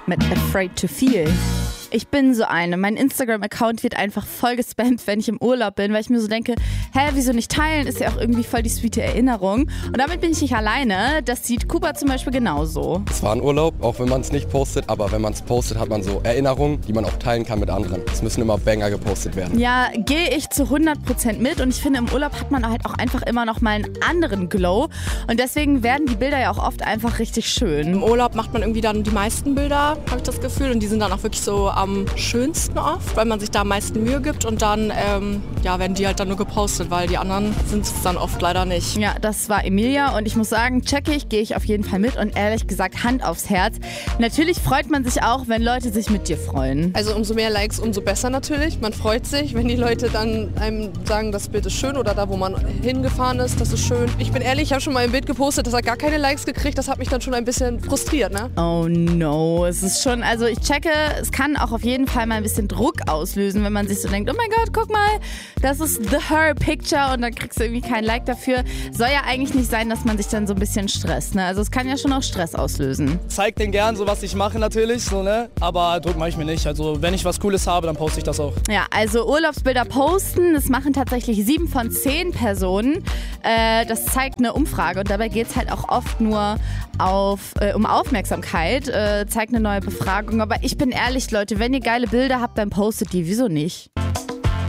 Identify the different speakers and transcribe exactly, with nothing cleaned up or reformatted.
Speaker 1: mit Afraid to Feel. Ich bin so eine. Mein Instagram-Account wird einfach voll gespammt, wenn ich im Urlaub bin, weil ich mir so denke, hä, wieso nicht teilen? Ist ja auch irgendwie voll die sweete Erinnerung. Und damit bin ich nicht alleine. Das sieht Kuba zum Beispiel genauso.
Speaker 2: Es war ein Urlaub, auch wenn man es nicht postet, aber wenn man es postet, hat man so Erinnerungen, die man auch teilen kann mit anderen. Es müssen immer Banger gepostet werden.
Speaker 1: Ja, gehe ich zu hundert Prozent mit und ich finde, im Urlaub hat man halt auch einfach immer noch mal einen anderen Glow und deswegen werden die Bilder ja auch oft einfach richtig schön.
Speaker 3: Im Urlaub macht man irgendwie dann die meisten Bilder, habe ich das Gefühl, und die sind dann auch wirklich so am schönsten oft, weil man sich da am meisten Mühe gibt und dann ähm, ja, werden die halt dann nur gepostet, weil die anderen sind es dann oft leider nicht.
Speaker 1: Ja, das war Emilia und ich muss sagen, checke ich, gehe ich auf jeden Fall mit und ehrlich gesagt, Hand aufs Herz. Natürlich freut man sich auch, wenn Leute sich mit dir freuen.
Speaker 4: Also umso mehr Likes, umso besser natürlich. Man freut sich, wenn die Leute dann einem sagen, das Bild ist schön oder da, wo man hingefahren ist, das ist schön. Ich bin ehrlich, ich habe schon mal ein Bild gepostet, das hat gar keine Likes gekriegt, das hat mich dann schon ein bisschen frustriert, ne?
Speaker 1: Oh no, es ist schon, also ich checke, es kann auch auf jeden Fall mal ein bisschen Druck auslösen, wenn man sich so denkt, oh mein Gott, guck mal, das ist the her picture und dann kriegst du irgendwie kein Like dafür. Soll ja eigentlich nicht sein, dass man sich dann so ein bisschen stresst, ne? Also es kann ja schon auch Stress auslösen.
Speaker 5: Zeig denen gern so, was ich mache natürlich, so, ne? Aber Druck mache ich mir nicht. Also wenn ich was Cooles habe, dann poste ich das auch.
Speaker 1: Ja, also Urlaubsbilder posten, das machen tatsächlich sieben von zehn Personen. Äh, das zeigt eine Umfrage und dabei geht es halt auch oft nur auf, äh, um Aufmerksamkeit, äh, zeigt eine neue Befragung. Aber ich bin ehrlich, Leute, wenn ihr geile Bilder habt, dann postet die. Wieso nicht?